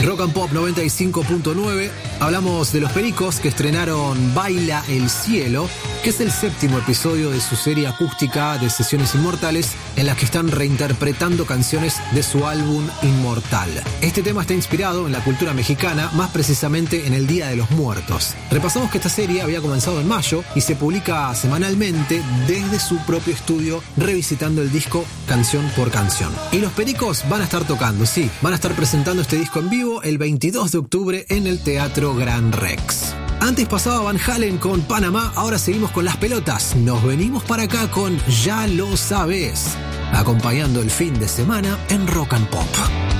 Rock and Pop 95.9. Hablamos de Los Pericos, que estrenaron Baila el Cielo, que es el 7º episodio de su serie acústica de Sesiones Inmortales, en las que están reinterpretando canciones de su álbum Inmortal. Este tema está inspirado en la cultura mexicana, más precisamente en el Día de los Muertos. Repasamos que esta serie había comenzado en mayo y se publica semanalmente desde su propio estudio, revisitando el disco canción por canción. Y Los Pericos van a estar tocando, sí, van a estar presentando este disco en vivo el 22 de octubre en el Teatro Gran Rex. Antes pasaba Van Halen con Panamá, ahora seguimos con Las Pelotas. Nos venimos para acá con Ya lo sabes, acompañando el fin de semana en Rock and Pop.